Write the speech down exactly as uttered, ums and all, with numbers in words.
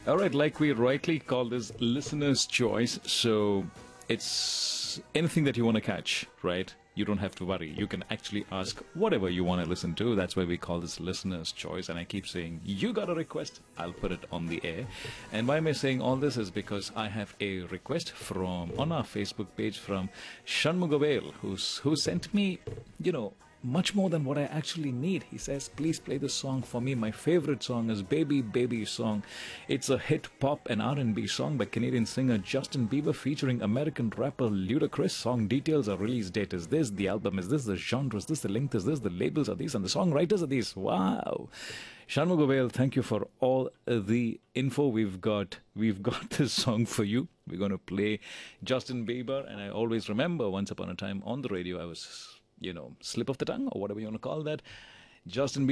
All right, like we rightly call this listener's choice. So it's anything that you want to catch, right? You don't have to worry. You can actually ask whatever you want to listen to. That's why we call this listener's choice. And I keep saying, you got a request, I'll put it on the air. And why am I saying all this is because I have a request from on our Facebook page from Shanmugavel, who's who sent me, you know, much more than what I actually need. He says, please play this song for me. My favorite song is Baby Baby Song. It's a hit pop and R and B song by Canadian singer Justin Bieber featuring American rapper Ludacris. Song details are release date is this, the album is this, the genre is this, the length is this, the labels are these, and the songwriters are these. Wow. Shanmugavel, thank you for all the info. We've got we've got this song for you. We're going to play Justin Bieber, and I always remember once upon a time on the radio I was, you know, slip of the tongue or whatever you want to call that. Justin Bieber